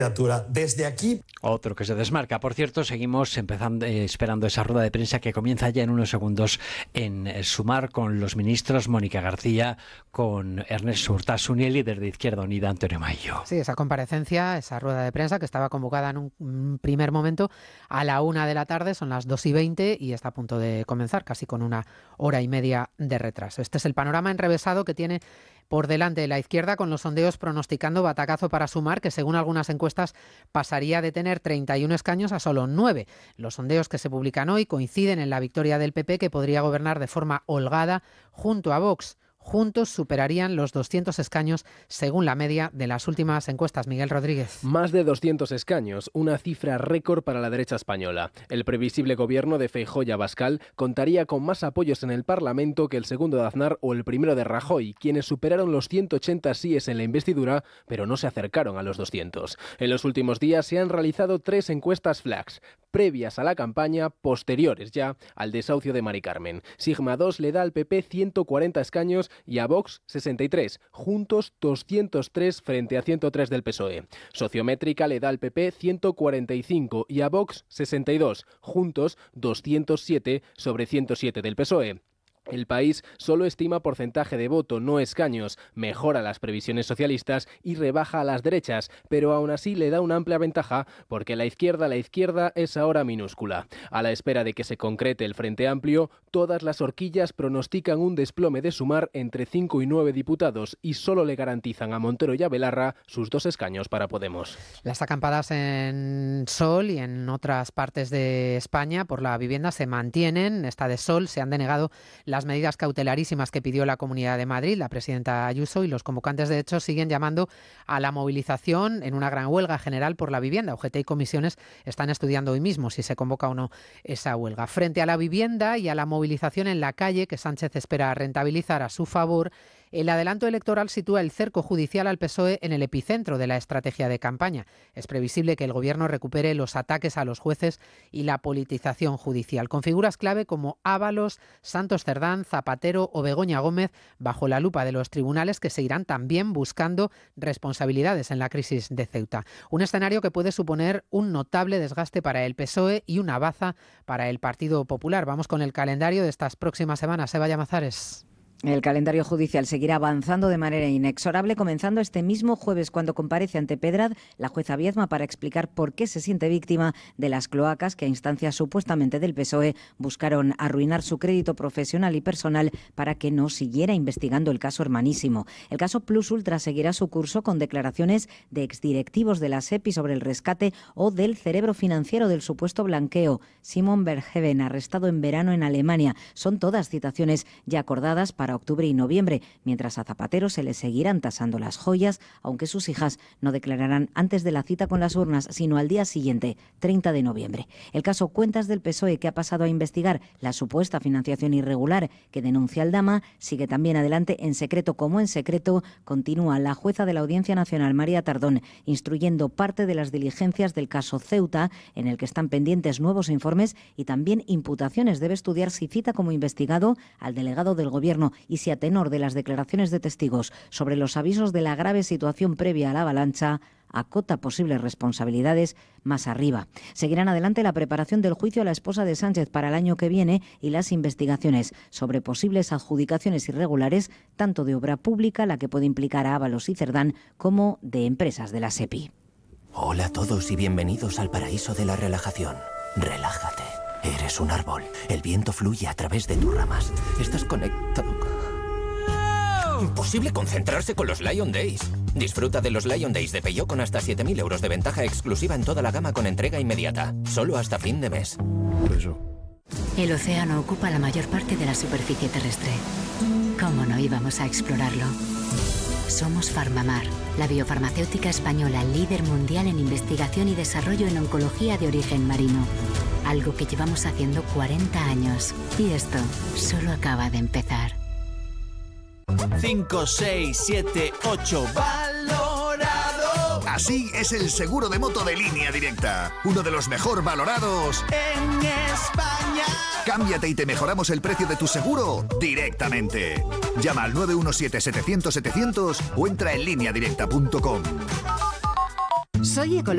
Desde aquí. Otro que se desmarca. Por cierto, seguimos esperando esa rueda de prensa que comienza ya en unos segundos en Sumar con los ministros Mónica García, con Ernest Urtasun y el líder de Izquierda Unida, Antonio Maillo. Sí, esa comparecencia, esa rueda de prensa que estaba convocada en un primer momento a la 1 p.m, son las 2:20 y está a punto de comenzar, casi con 1 hora y media de retraso. Este es el panorama enrevesado que tiene por delante la izquierda, con los sondeos pronosticando batacazo para Sumar, que según algunas encuestas pasaría de tener 31 escaños a solo 9. Los sondeos que se publican hoy coinciden en la victoria del PP, que podría gobernar de forma holgada junto a Vox. Juntos superarían los 200 escaños según la media de las últimas encuestas. Miguel Rodríguez. Más de 200 escaños, una cifra récord para la derecha española. El previsible gobierno de Feijóo y Abascal contaría con más apoyos en el Parlamento que el segundo de Aznar o el primero de Rajoy, quienes superaron los 180 síes en la investidura, pero no se acercaron a los 200. En los últimos días se han realizado 3 encuestas flags, previas a la campaña, posteriores ya al desahucio de Mari Carmen. Sigma 2 le da al PP 140 escaños y a Vox 63, juntos 203 frente a 103 del PSOE. Sociométrica le da al PP 145 y a Vox 62, juntos 207 sobre 107 del PSOE. El País solo estima porcentaje de voto, no escaños, mejora las previsiones socialistas y rebaja a las derechas, pero aún así le da una amplia ventaja porque la izquierda es ahora minúscula. A la espera de que se concrete el Frente Amplio, todas las horquillas pronostican un desplome de Sumar entre 5 y 9 diputados y solo le garantizan a Montero y a Belarra sus 2 escaños para Podemos. Las acampadas en Sol y en otras partes de España por la vivienda se mantienen. Esta de Sol se han denegado las medidas cautelarísimas que pidió la Comunidad de Madrid, la presidenta Ayuso, y los convocantes de hecho siguen llamando a la movilización en una gran huelga general por la vivienda. UGT y comisiones están estudiando hoy mismo si se convoca o no esa huelga. Frente a la vivienda y a la movilización en la calle que Sánchez espera rentabilizar a su favor, el adelanto electoral sitúa el cerco judicial al PSOE en el epicentro de la estrategia de campaña. Es previsible que el Gobierno recupere los ataques a los jueces y la politización judicial, con figuras clave como Ábalos, Santos Cerdán, Zapatero o Begoña Gómez bajo la lupa de los tribunales, que seguirán también buscando responsabilidades en la crisis de Ceuta. Un escenario que puede suponer un notable desgaste para el PSOE y una baza para el Partido Popular. Vamos con el calendario de estas próximas semanas. Eva Llamazares. El calendario judicial seguirá avanzando de manera inexorable, comenzando este mismo jueves cuando comparece ante Pedrad la jueza Viedma para explicar por qué se siente víctima de las cloacas que a instancias supuestamente del PSOE buscaron arruinar su crédito profesional y personal para que no siguiera investigando el caso Hermanísimo. El caso Plus Ultra seguirá su curso con declaraciones de exdirectivos de la SEPI sobre el rescate o del cerebro financiero del supuesto blanqueo. Simon Verheven, arrestado en verano en Alemania. Son todas citaciones ya acordadas para octubre y noviembre, mientras a Zapatero se le seguirán tasando las joyas, aunque sus hijas no declararán antes de la cita con las urnas, sino al día siguiente, 30 de noviembre. El caso Cuentas del PSOE, que ha pasado a investigar la supuesta financiación irregular que denuncia Aldama, sigue también adelante en secreto. Como en secreto continúa la jueza de la Audiencia Nacional, María Tardón, instruyendo parte de las diligencias del caso Ceuta, en el que están pendientes nuevos informes y también imputaciones. Debe estudiar si cita como investigado al delegado del Gobierno y si a tenor de las declaraciones de testigos sobre los avisos de la grave situación previa a la avalancha acota posibles responsabilidades más arriba. Seguirán adelante la preparación del juicio a la esposa de Sánchez para el año que viene y las investigaciones sobre posibles adjudicaciones irregulares, tanto de obra pública, la que puede implicar a Ábalos y Cerdán, como de empresas de la SEPI. Hola a todos y bienvenidos al paraíso de la relajación. Relájate. Eres un árbol. El viento fluye a través de tus ramas. Estás conectado. Imposible concentrarse con los Lion Days. Disfruta de los Lion Days de Peugeot con hasta 7.000 euros de ventaja exclusiva en toda la gama con entrega inmediata. Solo hasta fin de mes. El océano ocupa la mayor parte de la superficie terrestre. ¿Cómo no íbamos a explorarlo? Somos Farmamar, la biofarmacéutica española líder mundial en investigación y desarrollo en oncología de origen marino. Algo que llevamos haciendo 40 años. Y esto solo acaba de empezar. 5, 6, 7, 8. ¡Valorado! Así es el seguro de moto de Línea Directa. Uno de los mejor valorados en España. Cámbiate y te mejoramos el precio de tu seguro directamente. Llama al 917-700-700 o entra en lineadirecta.com. Soy ecológica.